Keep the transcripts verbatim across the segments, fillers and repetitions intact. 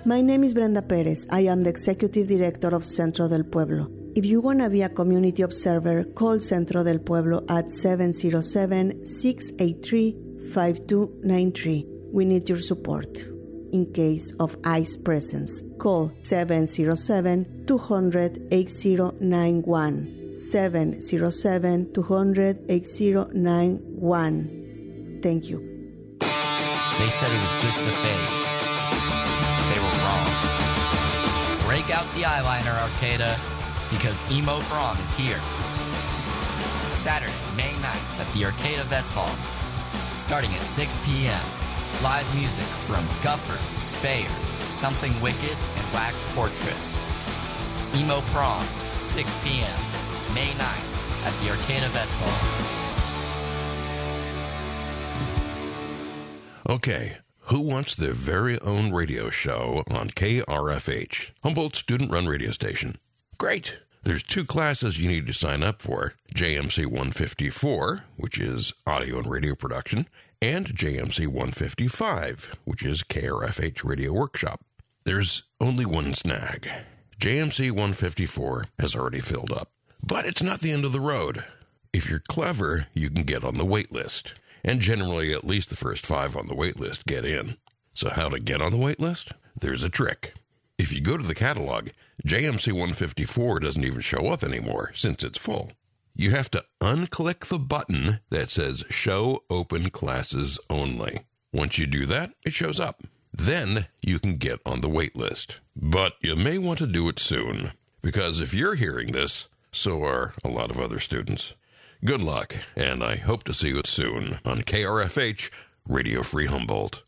My name is Brenda Perez. I am the Executive Director of Centro del Pueblo. If you want to be a community observer, call Centro del Pueblo at seven zero seven, six eight three, five two nine three. We need your support. In case of ICE presence, call seven zero seven, two hundred, eighty ninety-one. seven zero seven, two hundred, eighty ninety-one. Thank you. They said it was just a phase. They were wrong. Break out the eyeliner, Arcata, because Emo Prom is here. Saturday, May ninth at the Arcata Vets Hall. Starting at six p.m. Live music from Guffer, Speyer, Something Wicked, and Wax Portraits. Emo Prom, six p.m. May ninth at the Arcata Vets Hall. Okay, who wants their very own radio show on K R F H, Humboldt student-run radio station? Great! There's two classes you need to sign up for, J M C one fifty-four, which is audio and radio production, and J M C one fifty-five, which is K R F H Radio Workshop. There's only one snag. J M C one fifty-four has already filled up. But it's not the end of the road. If you're clever, you can get on the wait list. And generally, at least the first five on the wait list get in. So how to get on the wait list? There's a trick. If you go to the catalog, J M C one fifty-four doesn't even show up anymore since it's full. You have to unclick the button that says Show Open Classes Only. Once you do that, it shows up. Then you can get on the wait list. But you may want to do it soon, because if you're hearing this, so are a lot of other students. Good luck, and I hope to see you soon on K R F H, Radio Free Humboldt.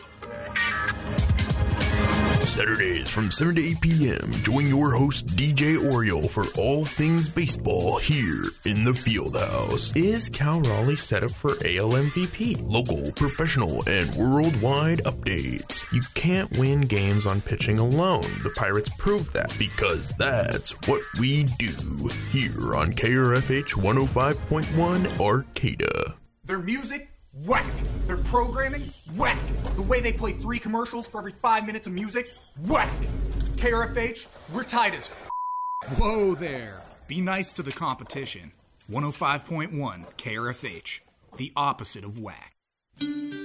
Saturdays from seven to eight p.m. Join your host, D J Oriole, for all things baseball here in the Fieldhouse. Is Cal Raleigh set up for A L M V P? Local, professional, and worldwide updates. You can't win games on pitching alone. The Pirates proved that. Because that's what we do here on K R F H one oh five point one Arcata. Their music? Whack. Their programming? Whack. The way they play three commercials for every five minutes of music? Whack. K R F H, we're tight as f***. Whoa there. Be nice to the competition. one oh five point one K R F H. The opposite of whack.